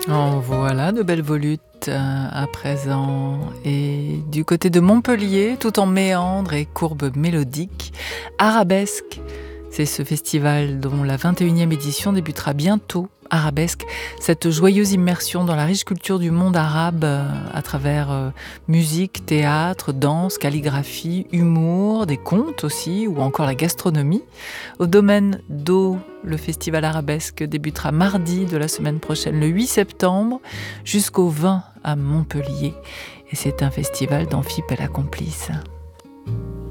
En voilà de belles volutes à présent. Et du côté de Montpellier, tout en méandres et courbes mélodiques, Arabesque, c'est ce festival dont la 21e édition débutera bientôt. Arabesque, cette joyeuse immersion dans la riche culture du monde arabe à travers musique, théâtre, danse, calligraphie, humour, des contes aussi, ou encore la gastronomie. Au domaine d'eau, le festival Arabesque débutera mardi de la semaine prochaine, le 8 septembre, jusqu'au 20 à Montpellier. Et c'est un festival d'Amphipel Complice.